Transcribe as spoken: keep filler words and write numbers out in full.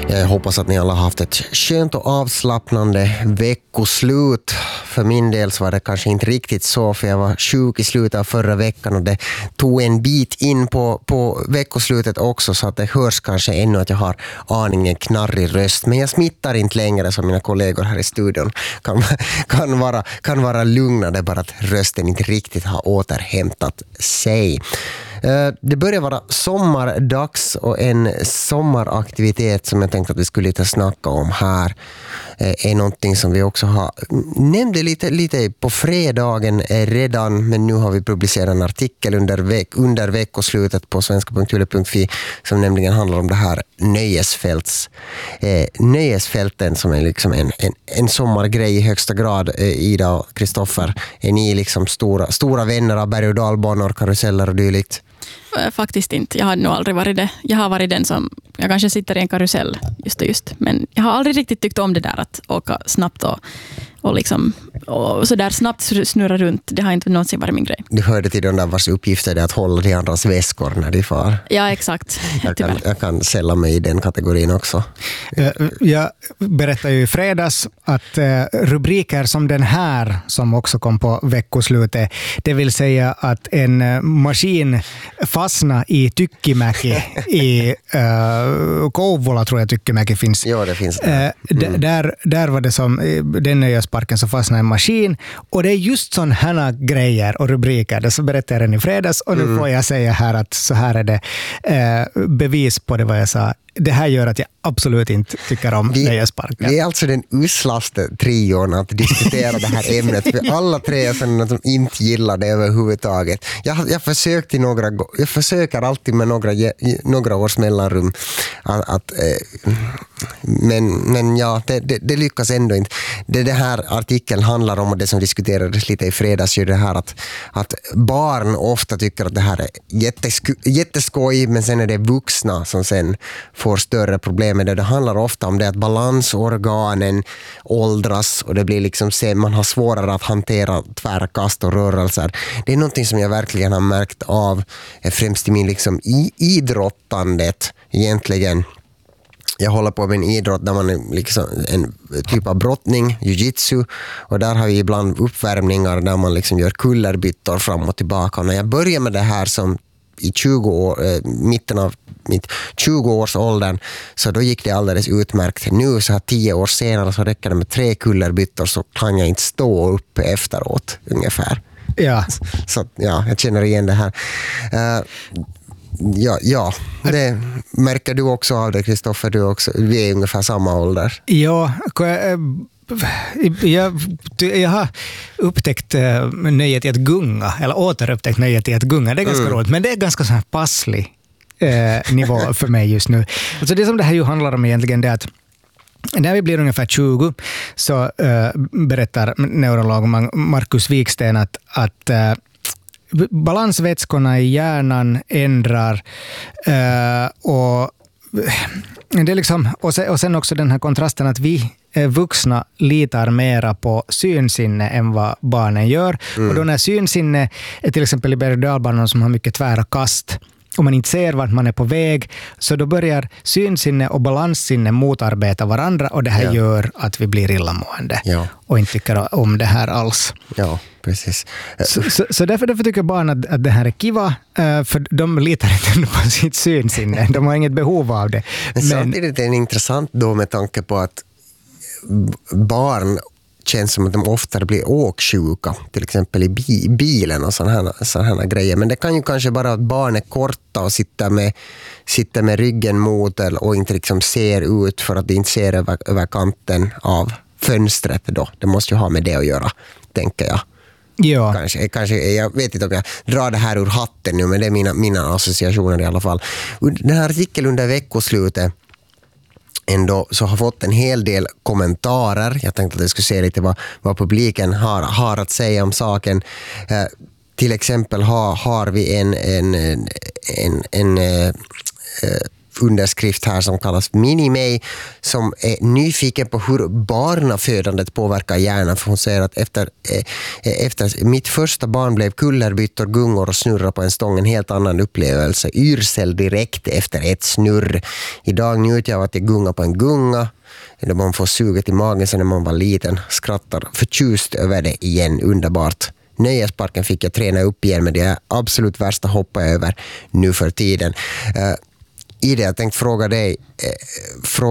Jag hoppas att ni alla har haft ett skönt och avslappnande veckoslut. För min del så var det kanske inte riktigt så, för jag var sjuk i slutet av förra veckan och det tog en bit in på, på veckoslutet också, så att det hörs kanske ännu att jag har aningen knarrig röst. Men jag smittar inte längre, som mina kollegor här i studion kan, kan, vara, kan vara lugna. Det är bara att rösten inte riktigt har återhämtat sig. Det börjar vara sommardags och en sommaraktivitet som jag tänkte att vi skulle lite snacka om här är någonting som vi också har nämnde lite, lite på fredagen redan, men nu har vi publicerat en artikel under, veck, under veckoslutet på svenska punkt yle punkt fi som nämligen handlar om det här nöjesfälts, eh, nöjesfälten som är liksom en, en, en sommargrej i högsta grad. eh, Ida och Kristoffer, är ni liksom stora, stora vänner av berg- och dalbanor, karuseller och dylikt? Faktiskt inte. Jag har nog aldrig varit det. Jag har varit den som, jag kanske sitter i en karusell just och just, men jag har aldrig riktigt tyckt om det där att åka snabbt och, och liksom och så där snabbt snurra runt. Det har inte någonsin varit min grej. Du hörde till de där vars uppgifter är att hålla till andras väskor när de far. Ja, exakt. Jag kan, jag kan sälla mig i den kategorin också. Jag berättade ju i fredags att rubriker som den här, som också kom på veckoslutet, det vill säga att en maskin fastna i Tykkimäki i uh, Kouvola, tror jag Tykkimäki finns. Ja, det finns det. Uh, mm. där, där var det som den nöjesparken som fastnade en maskin, och det är just sån här grejer och rubriker. Det så berättade jag den i fredags, och nu mm. får jag säga här att så här är det uh, bevis på det vad jag sa. Det här gör att jag absolut inte tycker om nöjesparker. Det är alltså den uslaste trion att diskutera det här ämnet. För alla tre är sådana som inte gillar det överhuvudtaget. Jag, jag, försökt i några, jag försöker alltid med några, några års mellanrum. Att, att, eh, men, men ja, det, det, det lyckas ändå inte. Det, det här artikeln handlar om, och det som diskuterades lite i fredags, ju det här att, att barn ofta tycker att det här är jättesku, jätteskoj, men sen är det vuxna som sen får större problem med det. Det handlar ofta om det att balansorganen åldras och det blir liksom, man har svårare att hantera tvärkast och rörelser. Det är någonting som jag verkligen har märkt av främst i min liksom i idrottandet egentligen. Jag håller på med en idrott där man är liksom en typ av brottning, jiu-jitsu, och där har vi ibland uppvärmningar där man liksom gör kullerbyttor fram och tillbaka. Och när jag började med det här som i tjugo år, eh, mitten av mitt tjugo-årsåldern, så då gick det alldeles utmärkt. Nu så här tio år senare så räcker det med tre kullerbyttor, så kan jag inte stå upp efteråt ungefär. Ja. Så, så ja, jag känner igen det här. Uh, ja, ja, det märker du också av det, Kristoffer. Du också, vi är ungefär samma ålder. Ja, jag, jag har upptäckt nöjet i att gunga, eller återupptäckt nöjet i att gunga. Det är ganska mm. roligt, men det är ganska så här passlig eh, nivå för mig just nu. Alltså det som det här ju handlar om egentligen är att när vi blir ungefär tjugo så eh, berättar neurolog Markus Wiksten att, att eh, balansvätskorna i hjärnan ändrar eh, och det är liksom, och sen, och sen också den här kontrasten att vi vuxna litar mera på synsinne än vad barnen gör. Mm. Och då när synsinne är till exempel i berg- och dalbanan som har mycket tvära kast, om man inte ser vart man är på väg, så då börjar synsinne och balanssinne motarbeta varandra, och det här ja. gör att vi blir illamående ja. och inte tycker om det här alls. Ja, precis. Så, så, så därför, därför tycker barn att, att det här är kiva, för de litar inte på sitt synsinne. De har inget behov av det. Men samtidigt är det intressant då med tanke på att barn känns som att de oftare blir åksjuka, till exempel i bi- bilen och sådana här, sådana här grejer. Men det kan ju kanske vara att barn är korta och sitter med, sitter med ryggen mot och inte liksom ser ut för att de inte ser över, över kanten av fönstret då. Det måste ju ha med det att göra, tänker jag. Ja. Kanske, kanske, jag vet inte om jag drar det här ur hatten nu, men det är mina, mina associationer i alla fall. Den här artikeln under veckoslutet ändå så har fått en hel del kommentarer. Jag tänkte att jag skulle se lite vad, vad publiken har, har att säga om saken. Eh, till exempel har, har vi en, en, en, en, en eh, underskrift här som kallas Minimay, som är nyfiken på hur barnafödandet påverkar hjärnan, för hon säger att efter, eh, efter mitt första barn blev kullerbyttor, gungor och snurra på en stång, en helt annan upplevelse, yrsel direkt efter ett snurr. Idag njuter jag av att jag gungar på en gunga, eller man får suget i magen sen när man var liten, skrattar förtjust över det igen, underbart. Nöjesparken fick jag träna upp igen, men det är absolut värsta hoppa över nu för tiden. Uh, Ida, jag tänkte fråga dig, uh, fråga